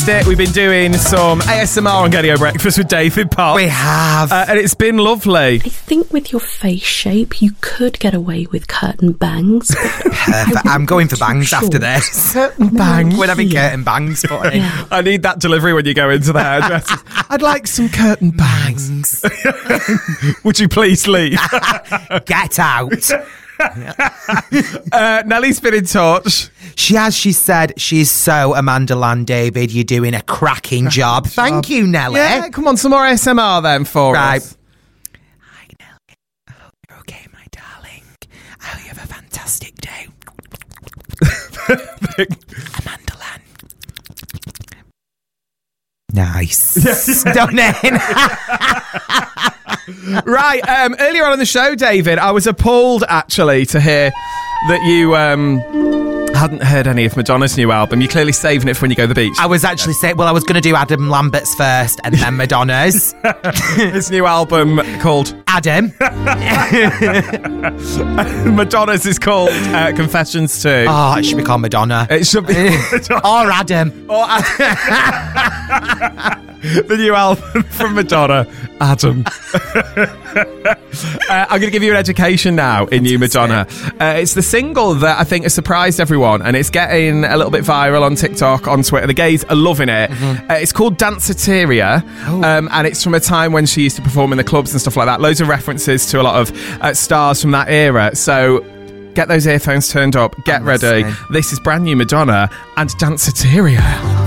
We've been doing some ASMR on Get Your Breakfast with David Potts. We have. And it's been lovely. I think with your face shape, you could get away with curtain bangs. Perfect. I'm going for bangs after this. Curtain bangs. We're having curtain bangs. But Yeah. I need that delivery when you go into the hairdresser. I'd like some curtain bangs. Would you please leave? Get out. Nellie's been in touch. She said she's so Amanda Land, David. You're doing a cracking job. Thank you, Nellie. Yeah, come on, some more ASMR then for us. Hi, Nellie. I hope you're okay, my darling. I hope you have a fantastic day. Amanda Land. Nice. Don't it? Right, earlier on in the show, David, I was appalled actually to hear that you hadn't heard any of Madonna's new album. You're clearly saving it for when you go to the beach. I was actually saying, well, I was going to do Adam Lambert's first and then Madonna's. His new album called Adam. Madonna's is called Confessions 2. Oh, it should be called Madonna. It should be Or Adam. Or the new album from Madonna, Adam. I'm going to give you an education now in New Madonna. It's the single that I think has surprised everyone, and it's getting a little bit viral on TikTok, on Twitter. The gays are loving it. It's called Danceteria, and it's from a time when she used to perform in the clubs and stuff like that. Loads of references to a lot of stars from that era. So get those earphones turned up, get ready. This is brand new Madonna and Danceteria.